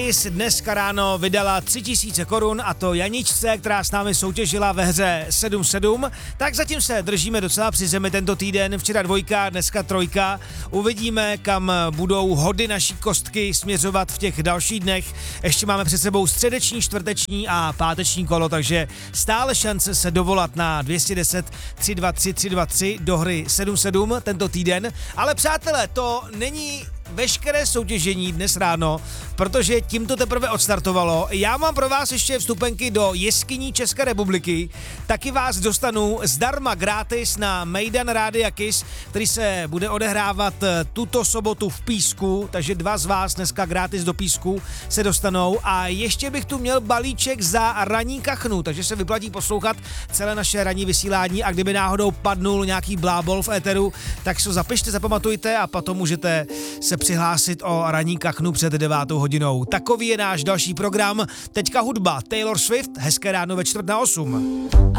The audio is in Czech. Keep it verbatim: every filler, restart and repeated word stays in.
Dneska ráno vydala tři tisíce korun a to Janičce, která s námi soutěžila ve hře sedm sedm, tak zatím se držíme docela při zemi tento týden, včera dvojka, dneska trojka, uvidíme, kam budou hody naší kostky směřovat v těch dalších dnech, ještě máme před sebou středeční, čtvrteční a páteční kolo, takže stále šance se dovolat na dvě stě deset tři dva tři tři dva tři do hry sedm sedm tento týden, ale přátelé, to není veškeré soutěžení dnes ráno, protože tím to teprve odstartovalo. Já mám pro vás ještě vstupenky do jeskyní České republiky, taky vás dostanu zdarma gratis na Mejdan Rádia Kiss, který se bude odehrávat tuto sobotu v Písku, takže dva z vás dneska gratis do Písku se dostanou a ještě bych tu měl balíček za ranní kachnu, takže se vyplatí poslouchat celé naše ranní vysílání a kdyby náhodou padnul nějaký blábol v éteru, tak se zapište, zapamatujte a potom můžete se přihlásit o ranní kachnu před devátou hodinou. Takový je náš další program. Teďka hudba Taylor Swift, hezké ráno ve čtvrt na osm.